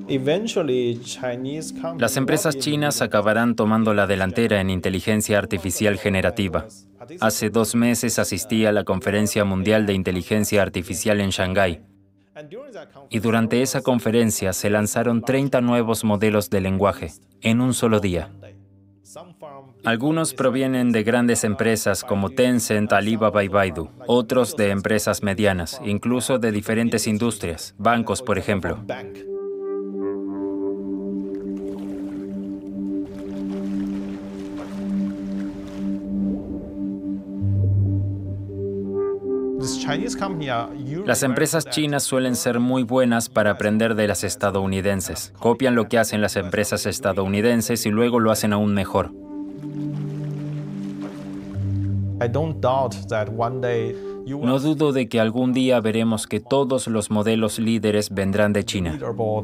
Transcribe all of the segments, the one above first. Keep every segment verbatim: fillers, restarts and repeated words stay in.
Las empresas chinas acabarán tomando la delantera en inteligencia artificial generativa. Hace dos meses asistí a la Conferencia Mundial de Inteligencia Artificial en Shanghái. Y durante esa conferencia se lanzaron treinta nuevos modelos de lenguaje en un solo día. Algunos provienen de grandes empresas como Tencent, Alibaba y Baidu, otros de empresas medianas, incluso de diferentes industrias, bancos, por ejemplo. Las empresas chinas suelen ser muy buenas para aprender de las estadounidenses. Copian lo que hacen las empresas estadounidenses y luego lo hacen aún mejor. No dudo de que algún día veremos que todos los modelos líderes vendrán de China.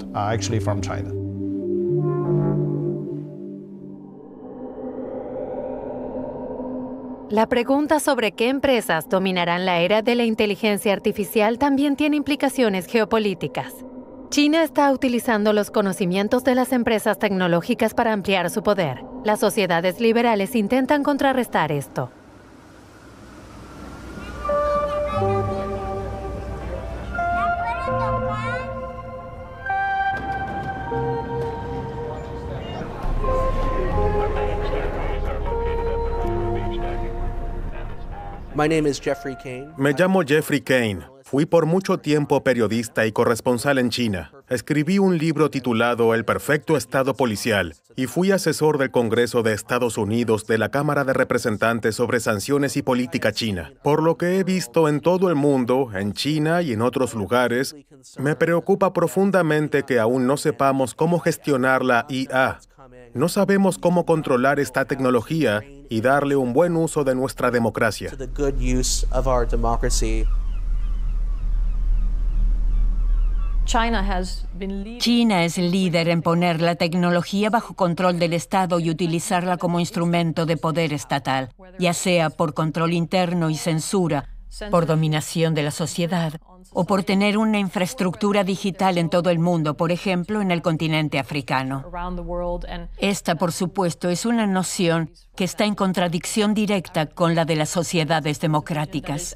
La pregunta sobre qué empresas dominarán la era de la inteligencia artificial también tiene implicaciones geopolíticas. China está utilizando los conocimientos de las empresas tecnológicas para ampliar su poder. Las sociedades liberales intentan contrarrestar esto. Me llamo Jeffrey Kane. Fui por mucho tiempo periodista y corresponsal en China. Escribí un libro titulado El perfecto Estado policial y fui asesor del Congreso de Estados Unidos de la Cámara de Representantes sobre sanciones y política china. Por lo que he visto en todo el mundo, en China y en otros lugares, me preocupa profundamente que aún no sepamos cómo gestionar la I A. No sabemos cómo controlar esta tecnología y darle un buen uso de nuestra democracia. China es líder en poner la tecnología bajo control del Estado y utilizarla como instrumento de poder estatal, ya sea por control interno y censura, por dominación de la sociedad o por tener una infraestructura digital en todo el mundo, por ejemplo, en el continente africano. Esta, por supuesto, es una noción que está en contradicción directa con la de las sociedades democráticas.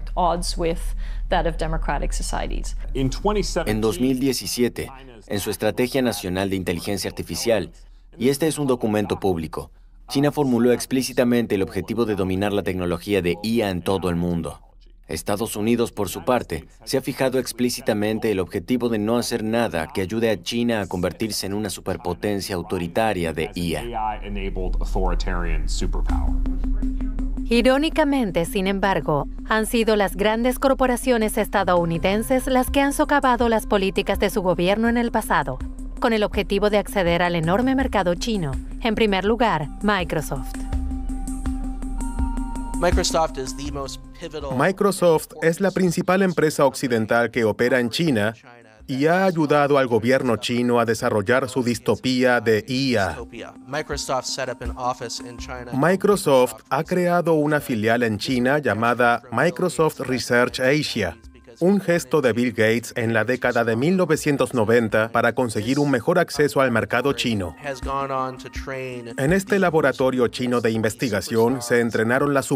En dos mil diecisiete, en su Estrategia Nacional de Inteligencia Artificial, y este es un documento público, China formuló explícitamente el objetivo de dominar la tecnología de I A en todo el mundo. Estados Unidos, por su parte, se ha fijado explícitamente el objetivo de no hacer nada que ayude a China a convertirse en una superpotencia autoritaria de I A. Irónicamente, sin embargo, han sido las grandes corporaciones estadounidenses las que han socavado las políticas de su gobierno en el pasado, con el objetivo de acceder al enorme mercado chino. En primer lugar, Microsoft. Microsoft es la principal empresa occidental que opera en China y ha ayudado al gobierno chino a desarrollar su distopía de I A. Microsoft ha creado una filial en China llamada Microsoft Research Asia, un gesto de Bill Gates en la década de mil novecientos noventa para conseguir un mejor acceso al mercado chino. En este laboratorio chino de investigación se entrenaron las